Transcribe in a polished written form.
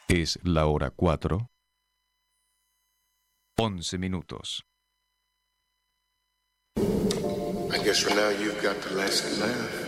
Es la hora 4:11. I guess for now you've got the last laugh.